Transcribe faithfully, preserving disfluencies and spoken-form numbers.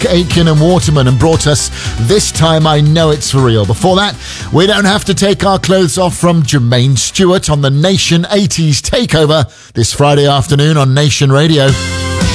Aitken and Waterman and brought us This Time I Know It's For Real. Before that, We Don't Have to Take Our Clothes Off from Jermaine Stewart on the Nation eighties Takeover this Friday afternoon on Nation Radio.